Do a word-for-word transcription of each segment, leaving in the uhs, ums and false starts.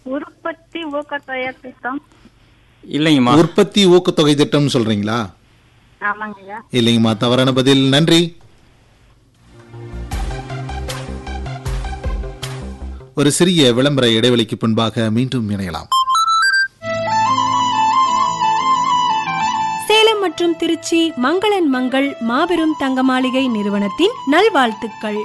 உற்பத்தி ஊக்கத்தொகை திட்டம். இல்லைங்கம்மா. உற்பத்தி ஊக்கத்தொகை திட்டம் சொல்றீங்களா? ஆமாங்கய்யா. இல்லைங்கம்மா, தவறான பதில். நன்றி. ஒரு சிறிய விளம்பர இடைவெளிக்கு பின்பாக மீண்டும் இணையலாம். சேலம் மற்றும் திருச்சி மங்களன் மங்கள் மாபெரும் தங்க மாளிகை நிறுவனத்தின் நல்வாழ்த்துக்கள்.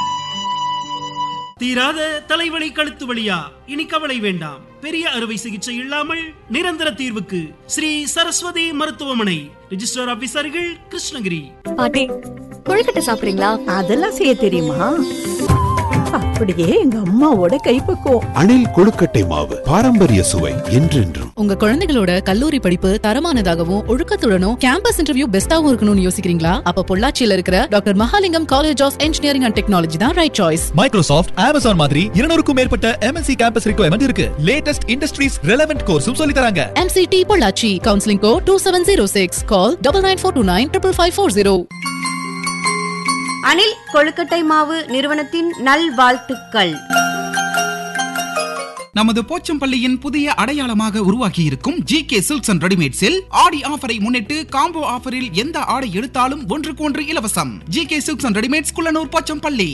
தீராத தலைவலி கழுத்து வலியா? இனி கவலை வேண்டாம். பெரிய அறுவை சிகிச்சை இல்லாமல் நிரந்தர தீர்வுக்கு ஸ்ரீ சரஸ்வதி மருத்துவமனை. ரிஜிஸ்டர் ஆபீசர்கள் கிருஷ்ணகிரி. பாட்டி, கொழுக்கட்டை சாப்பிடுறீங்களா? அதெல்லாம் செய்ய தெரியுமா? அப்படியே எங்க அம்மாவோட கைப்பக்குவம். அணில் கொழுக்கட்டை மாவு, பாரம்பரிய சுவை என்றென்றும். உங்க குழந்தைகளோட கல்லூரி படிப்பு தரமானதாகவும் ஒழுக்கத்துடனும் கேம்பஸ் இன்டர்வியூ பெஸ்டாவும் இருக்கணும்னு யோசிக்கிறீங்களா? அப்ப பொள்ளாச்சியில இருக்கிற doctor Mahalingam college of engineering and technology தான் ரைட் சாய்ஸ். மைக்ரோசாஃப்ட், அமேசான் மாதிரி இருநூறுக்கும் மேற்பட்ட எம்என்சி கேம்பஸ் ரிக்வயர்மெண்ட் இருக்கு. லேட்டஸ்ட் இண்டஸ்ட்ரீஸ் ரெலவென்ட் கோர்ஸும் சொல்லி தராங்க. MCT Pollachi. Counselling code two seven zero six. Call double nine four two nine triple five four zero. அணில் கொழுக்கட்டை மாவு நிறுவனத்தின் நல்வாழ்த்துக்கள். நமது போச்சம்பள்ளியின் புதிய அடையாளமாக உருவாக்கி இருக்கும் ஜி கே சில்க்ஸ் அண்ட் ரெடிமேட்ஸில் ஆடி ஆஃபரை முன்னிட்டு காம்போ ஆஃபரில் எந்த ஆடை எடுத்தாலும் ஒன்றுக்கு ஒன்று இலவசம். G K silks and readymades, Kullanur, Pochampalli.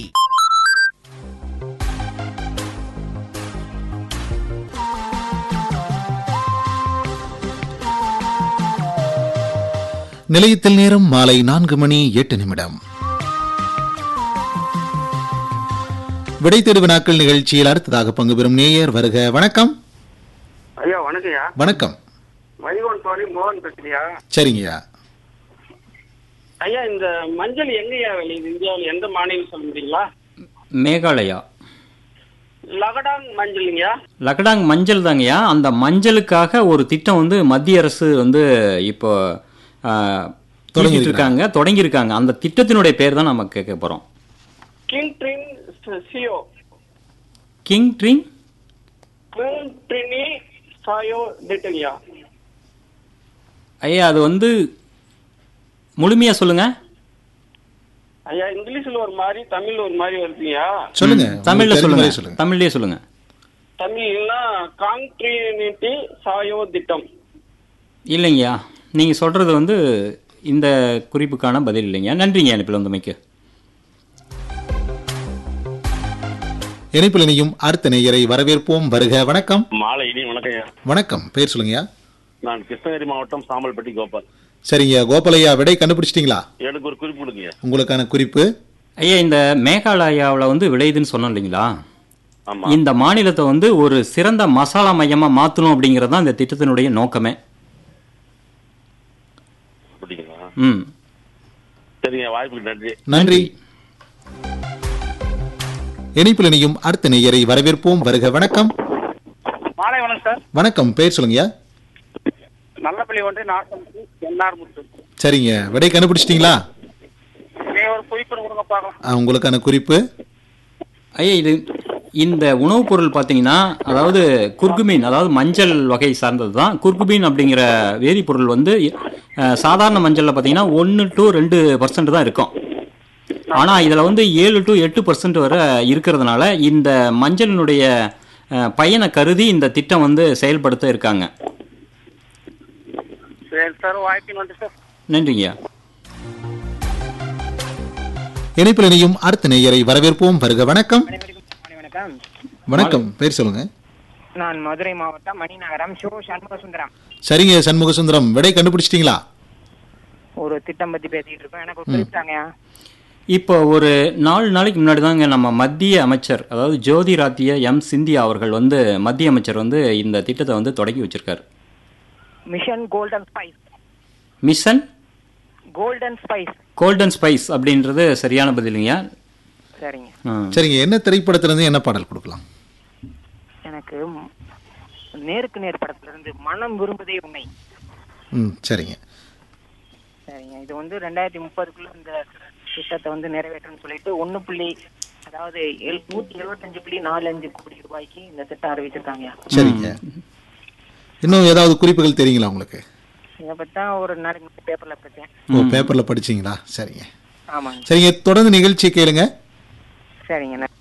நிலையத்தில் நேரம் மாலை நான்கு மணி எட்டு நிமிடம். விடை தேடு வினாக்கள் நிகழ்ச்சியில் அடுத்ததாக பங்கு பெறும் நேயர் வருக. வணக்கம் ஐயா. வணக்கம்யா. வணக்கம். வைகோன் பாடி மோகன் பேசுறியா? சரிங்கய்யா. ஐயா, இந்த மஞ்சள் எங்கயா விளையுது இந்தியாவில்? எந்த மாநிலம் சொல்ல முடியுங்களா? மேகாலயா. லகடாங் மஞ்சள்ங்கய்யா? லகடாங் மஞ்சள் தாங்கய்யா. அந்த மஞ்சளுக்காக ஒரு திட்டம் வந்து மத்திய அரசு வந்து இப்போ தொடங்கிட்டு இருக்காங்க தொடங்கியிருக்காங்க அந்த திட்டத்தினுடைய பேர் தான் நம்ம கேட்க போறோம். King drink சியோ. King drink king ட்ரினி சாயோ திட்டங்கய்யா. ஐயா, அது வந்து முழுமையா சொல்லுங்க ஐயா. இங்கிலீஷ்ல ஒரு மாதிரி, தமிழ்ல ஒரு மாதிரி வருதுங்கய்யா. சொல்லுங்க. தமிழ்ல சொல்லுங்க. தமிழ்லயே சொல்லுங்க. தமிழ்னா காங் ட்ரினிட்டி சாயோ திட்டம். இல்லைங்கய்யா, நீங்க சொல்றது வந்து இந்த குறிப்புக்கான பதில் இல்லைங்க. நன்றிங்க அனுப்பில் வந்தமைக்கு. இணைப்பில் இணையும் அடுத்த நேயரை வரவேற்போம். வருக. வணக்கம். மாலை இனி வணக்கம். வணக்கம். பேர் சொல்லுங்கய்யா. நான் கிருஷ்ணகிரி மாவட்டம் சாம்பல்பட்டி கோபால். சரிங்க கோபாலையா, விடை கண்டுபிடிச்சிட்டீங்களா? எனக்கு ஒரு குறிப்பு கொடுங்க. உங்களுக்கான குறிப்பு. ஐயா, இந்த மேகாலயாவில் வந்து விளையுதுன்னு சொன்னோம் இல்லைங்களா? இந்த மாநிலத்தை வந்து ஒரு சிறந்த மசாலா மையமா மாற்றணும் அப்படிங்கிறது தான் இந்த திட்டத்தினுடைய நோக்கமே. ம், சரிங்க. வாய்ப்புக்கு நன்றி. நன்றி. இணைப்பில் இணையும் அடுத்த நேயரை வரவேற்போம். வருக. வணக்கம். மாலை வணக்கம் சார். வணக்கம். பேர் சொல்லுங்கய்யா. நல்லப்பள்ளி ஒன்று நாட்டம் என்ஆர் முத்து. சரிங்க, விடை கண்டுபிடிச்சிட்டீங்களா? ஒரு குறிப்பு கொடுங்க பார்க்கலாம். உங்களுக்கான குறிப்பு. ஐயா, இது இந்த உணவுப் பொருள் பார்த்தீங்கன்னா, அதாவது குர்குமீன், அதாவது மஞ்சள் வகை சார்ந்தது தான். குர்குமீன் அப்படிங்கிற வேதிப்பொருள் வந்து சாதாரண மஞ்சளில் பார்த்தீங்கன்னா ஒன்று டு ரெண்டு பர்சன்ட் தான் இருக்கும். ஆனால் இதில் வந்து ஏழு டு எட்டு பர்சன்ட் வரை இருக்கிறதுனால இந்த மஞ்சளினுடைய பயனை கருதி இந்த திட்டம் வந்து செயல்படுத்த இருக்காங்க. நன்றிங்கய்யா. இணைப்பில் இணையும் அடுத்த நேயரை வரவேற்போம். வருக. வணக்கம். வணக்கம். பேர் சொல்லுங்க. நான் மதுரை மாவட்டம் மணிநகரம் ஷோ சண்முக சுந்தரம். சரிங்க சண்முக சுந்தரம், விடை கண்டுபிடிச்சிட்டீங்களா? ஒரு திட்டம் பத்தி பேசிட்டு இருக்கோம். எனக்கு ஒரு குறிப்பிட்டாங்க. இப்போ ஒரு நாலு நாளைக்கு முன்னாடி தாங்க நம்ம மத்திய அமைச்சர், அதாவது ஜோதிராத்திய எம் சிந்தியா அவர்கள் வந்து மத்திய அமைச்சர் வந்து இந்த திட்டத்தை வந்து தொடங்கி வச்சிருக்காரு. Mission golden spice. Mission golden spice. Golden spice அப்படின்றது சரியான பதிலுங்க. சரிங்க. சரிங்க, என்ன திரைப்படத்துல இருந்து என்ன பாடல் கொடுக்கலாம்? எனக்கு நேருக்கு நேர் படத்துல இருந்து மனம் விரும்புதே உண்மை. ம், சரிங்க. சரிங்க. இது வந்து ரெண்டாயிரத்தி முப்பதுக்குள்ள இந்த திட்டத்தை வந்து நிறைவேற்றணும்னு சொல்லிட்டு ஒன்னு புள்ளி அதாவது நூத்தி எழுபத்தஞ்சு புள்ளி நாலு அஞ்சு கோடி ரூபாய்க்கு இந்த திட்டம் அறிவிச்சிருக்காங்க. சரிங்க. இன்னும் ஏதாவது குறிப்புகள் தெரியுங்களா உங்களுக்கு? இதை பத்தி ஒரு நாளைக்கு பேப்பர்ல படிச்சேன். ஓ, பேப்பர்ல படிச்சீங்களா? சரிங்க. ஆமாங்க. சரிங்க, தொடர்ந்து நிகழ்ச்சி கேளுங்க. சரிங்க.